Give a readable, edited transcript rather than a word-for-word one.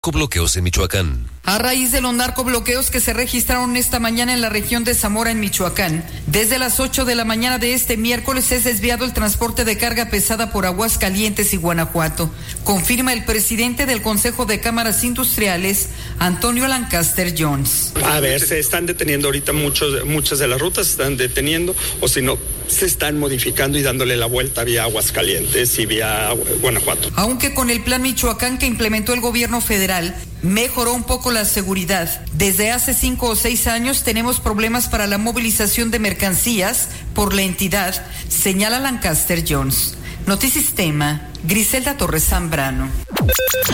Bloqueos en Michoacán. A raíz de los narcobloqueos que se registraron esta mañana en la región de Zamora, en Michoacán, desde las 8 de la mañana de este miércoles es desviado el transporte de carga pesada por Aguascalientes y Guanajuato, confirma el presidente del Consejo de Cámaras Industriales, Antonio Lancaster Jones. A ver, se están deteniendo ahorita muchas de las rutas, se están deteniendo, o si no, se están modificando y dándole la vuelta vía Aguascalientes y vía Guanajuato. Aunque con el plan Michoacán que implementó el gobierno federal, mejoró un poco la seguridad. Desde hace 5 o 6 años tenemos problemas para la movilización de mercancías por la entidad, señala Lancaster Jones. Notisistema, Griselda Torres Zambrano.